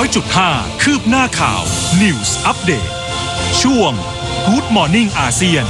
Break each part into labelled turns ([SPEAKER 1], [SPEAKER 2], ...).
[SPEAKER 1] 100.5 คืบหน้าข่าว News Update ช่วง Good Morning อาเซียน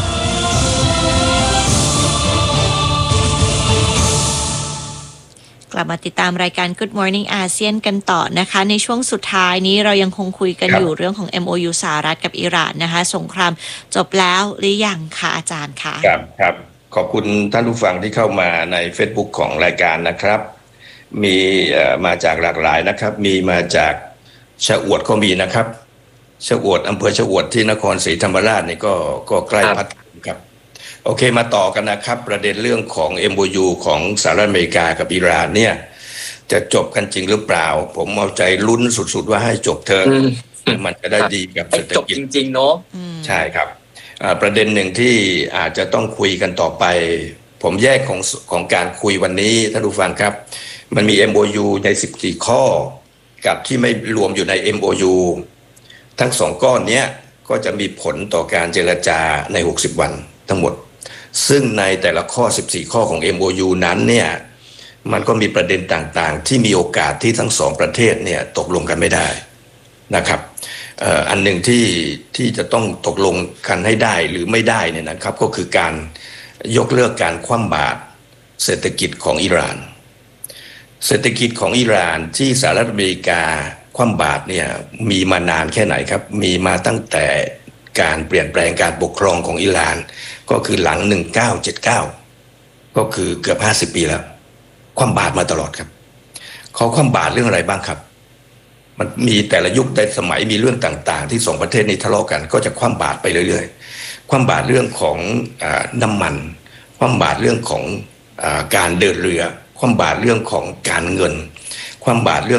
[SPEAKER 2] กลับมาติดตามรายการ Good Morning อาเซียนกันต่อนะคะในช่วงสุดท้ายนี้เรายังคงคุยกันอยู่เรื่องของ MOU สหรัฐกับอิหร่านนะคะสงครามจบแล้วหรือยังคะอาจารย์คะ
[SPEAKER 3] ครับขอบคุณท่านผู้ฟังที่เข้ามาใน Facebook ของรายการนะครับมีมาจากหลากหลายนะครับมีมาจากชะอวดก็มีนะครับชะอวดอำเภอชะอวดที่นครศรีธรรมราชนี่ก็ใกล้พัทลุงครับโอเคมาต่อกันนะครับประเด็นเรื่องของ MOU ของสหรัฐอเมริกากับอิหร่านเนี่ยจะจบกันจริงหรือเปล่าผมเอาใจลุ้นสุดๆว่าให้จบเถอะมันจะได้ดีกับเศรษฐกิจ
[SPEAKER 4] จบจริงๆเนาะ
[SPEAKER 3] ใช่ครับประเด็นหนึ่งที่อาจจะต้องคุยกันต่อไปผมแยกของการคุยวันนี้ท่านผู้ฟังครับมันมี MOU ใน14ข้อกับที่ไม่รวมอยู่ใน MOU ทั้ง2ก้อนนี้ก็จะมีผลต่อการเจรจาใน60วันทั้งหมดซึ่งในแต่ละข้อ14ข้อของ MOU นั้นเนี่ยมันก็มีประเด็นต่างๆที่มีโอกาสที่ทั้ง2ประเทศเนี่ยตกลงกันไม่ได้นะครับอันหนึ่งที่จะต้องตกลงกันให้ได้หรือไม่ได้เนี่ยนะครับก็คือการยกเลิกการคว่ำบาตรเศรษฐกิจของอิหร่านเศรษฐกิจของอิหร่านที่สหรัฐอเมริกาคว่ำบาตรเนี่ยมีมานานแค่ไหนครับมีมาตั้งแต่การเปลี่ยนแปลงการปกครองของอิหร่านก็คือหลัง1979ก็คือเกือบ50ปีแล้วคว่ำบาตรมาตลอดครับเขาคว่ำบาตรเรื่องอะไรบ้างครับมันมีแต่ละยุคแต่สมัยมีเรื่องต่างๆที่2ประเทศนี้ทะเลาะกันก็จะคว่ำบาตรไปเรื่อยๆคว่ำบาตรเรื่องของน้ำมันคว่ำบาตรเรื่องของการเดินเรือคว่ำบาตรเรื่องของการเงินคว่ำบาตรเรื่อง